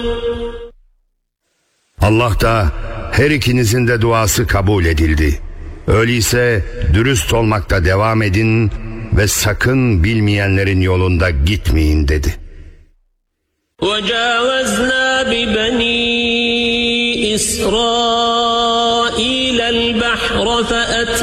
Allah da her ikinizin de duası kabul edildi. Öyleyse dürüst olmakta devam edin ve sakın bilmeyenlerin yolunda gitmeyin dedi. وَجَاوَزْنَا بِبَنِي إِسْرَائِيلَ الْبَحْرَ